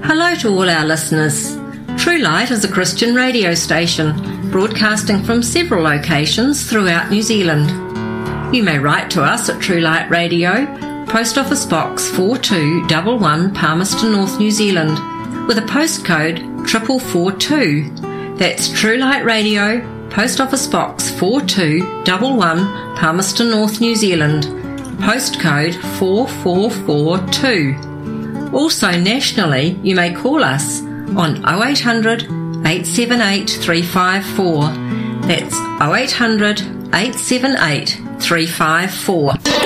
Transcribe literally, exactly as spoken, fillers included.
Hello to all our listeners. True Light is a Christian radio station broadcasting from several locations throughout New Zealand. You may write to us at True Light Radio, Post Office Box four two one one, Palmerston North, New Zealand, with a postcode four four four two. That's True Light Radio, Post Office Box four two one one, Palmerston North, New Zealand, postcode four four four two. Also nationally, you may call us on oh eight hundred, eight seven eight, three five four. That's oh eight hundred, eight seven eight, three five four.